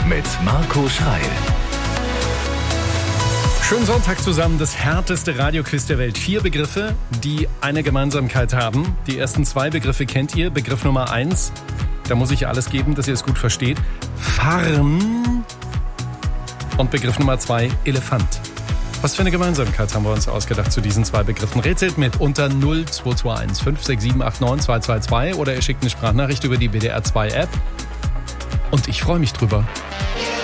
mit Marco Schreil. Schönen Sonntag zusammen, das härteste Radioquiz der Welt. 4 Begriffe, die eine Gemeinsamkeit haben. Die ersten 2 Begriffe kennt ihr. Begriff Nummer 1, da muss ich alles geben, dass ihr es gut versteht. Farn. Und Begriff Nummer 2, Elefant. Was für eine Gemeinsamkeit haben wir uns ausgedacht zu diesen 2 Begriffen? Rätselt mit unter 0221 567 89 222 oder ihr schickt eine Sprachnachricht über die WDR 2 App. Und ich freue mich drüber.